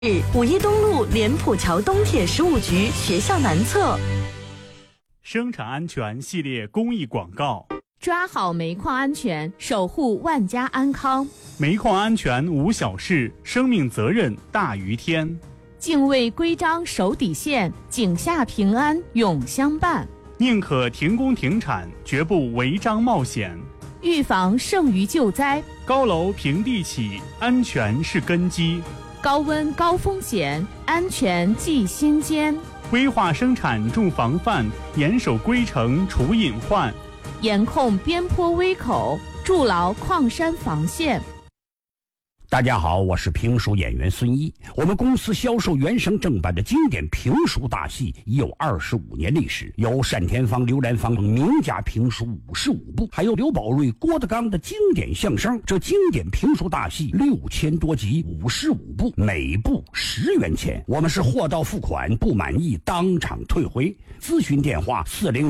五一东路莲浦桥东铁15局学校南侧。 生产安全系列公益广告： 抓好煤矿安全，守护万家安康。 煤矿安全无小事，生命责任大于天。 敬畏规章守底线，井下平安永相伴。 宁可停工停产，绝不违章冒险。 预防胜于救灾。 高楼平地起，安全是根基。 高温高风险，安全记心间。 规划生产重防范，严守规程除隐患。 严控边坡危口，筑牢矿山防线。 大家好，我是评书演员孙一。我们公司销售原声正版的经典评书大戏已有25年历史，有单田芳、刘兰芳等名家评书55部，还有刘宝瑞、郭德纲的经典相声。这经典评书大戏6000多集，55部，每部10元钱。我们是货到付款，不满意当场退回。咨询电话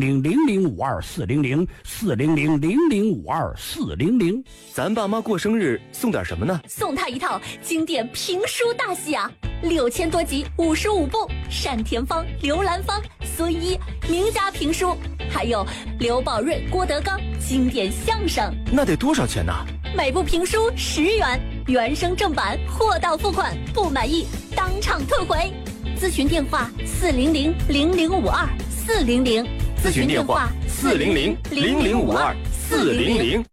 400-0052-400，400-0052-400。 咱爸妈过生日送点什么呢？ 送他一套经典评书大戏啊，6000多集，55部，单田芳、刘兰芳、孙一名家评书，还有刘宝瑞、郭德纲经典相声。 那得多少钱呢？ 每部评书10元，原声正版，货到付款，不满意当场退回。咨询电话400-0052-400， 咨询电话400-0052-400。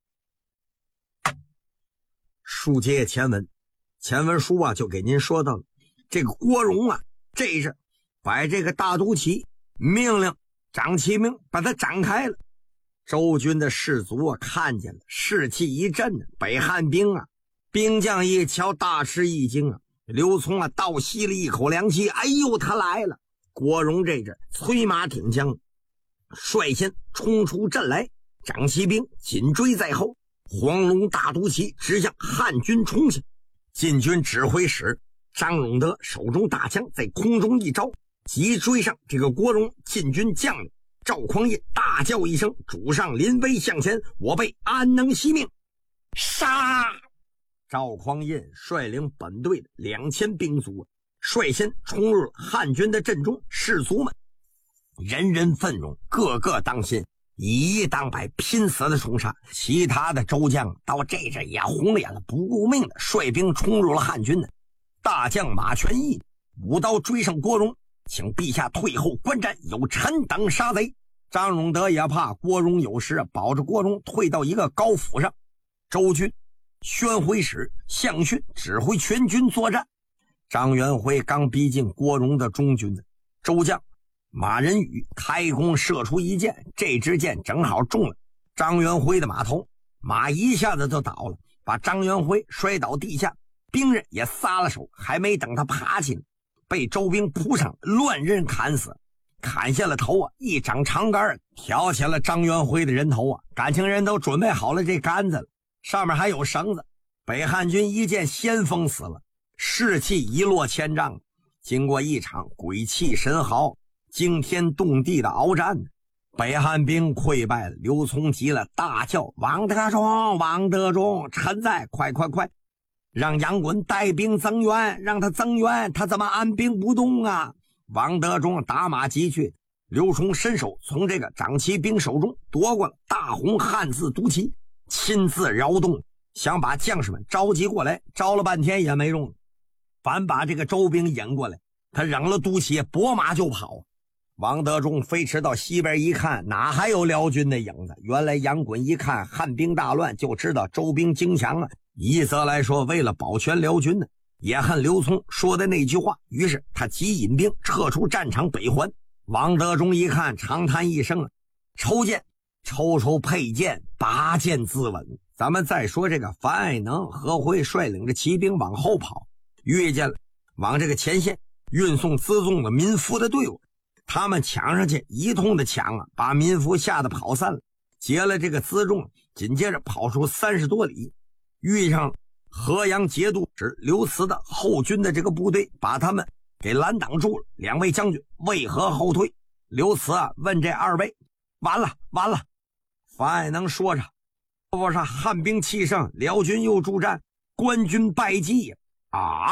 书接前文，前文书啊就给您说到了，这个郭荣啊，这是把这个大毒旗命令张其明把它展开了。周军的士卒啊看见了，士气一振，北汉兵啊，兵将一瞧大吃一惊啊。刘琮啊倒吸了一口凉气，哎呦，他来了！郭荣这阵催马挺枪，率先冲出阵来，张其兵紧追在后，黄龙大毒旗直向汉军冲下。禁军指挥使张荣德手中大枪在空中一招，急追上这个郭荣。禁军将领赵匡胤大叫一声：“主上临危向前，我辈安能惜命！”杀！赵匡胤率领本队的2000兵卒，率先冲入了汉军的阵中。士卒们人人奋勇，个个当心，以一当百，拼死的冲杀。其他的周将到这阵也红脸了，不顾命的率兵冲入了汉军的。大将马全义舞刀追上郭荣，请陛下退后观战，有臣等杀贼。张荣德也怕郭荣有事，保着郭荣退到一个高府上。周军宣徽使项逊指挥全军作战。张元辉刚逼近郭荣的中军，周将马仁宇开弓射出一箭，这支箭正好中了张元辉的马头，马一下子就倒了，把张元辉摔倒地下。兵人也撒了手，还没等他爬起来，被周兵扑上，乱刃砍死。砍下了头啊，一掌长杆挑起了张元辉的人头啊，感情人都准备好了这杆子了，上面还有绳子。北汉军一见先锋死了，士气一落千丈。经过一场鬼气神嚎、惊天动地的鏖战，北汉兵溃败了。刘琮急了，大叫：“王德忠，王德忠，臣在！快快快，让杨衮带兵增援，让他增援，他怎么安兵不动啊？”王德忠打马急去，刘琮伸手从这个长骑兵手中夺过了大红汉字毒旗，亲自摇动，想把将士们召集过来，招了半天也没用，反把这个周兵引过来。他扔了毒旗，拨马就跑。王德忠飞驰到西边一看，哪还有辽军的影子？原来杨衮一看汉兵大乱，就知道周兵精强了。一则来说，为了保全辽军呢，也恨刘琮说的那句话，于是他急引兵撤出战场北还。王德忠一看，长叹一声：“抽剑，抽佩剑，拔剑自刎。”咱们再说这个樊爱能、何辉率领着骑兵往后跑，遇见了往这个前线运送辎重的民夫的队伍，他们抢上去一通的抢啊，把民夫吓得跑散了。劫了这个辎重，紧接着跑出30多里，遇上河阳节度使刘慈的后军的这个部队，把他们给拦挡住了。2位将军为何后退？刘慈啊问这2位：“完了完了！”樊爱能说着：“不是汉兵气盛，辽军又助战，官军败绩呀！”啊！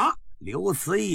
刘慈义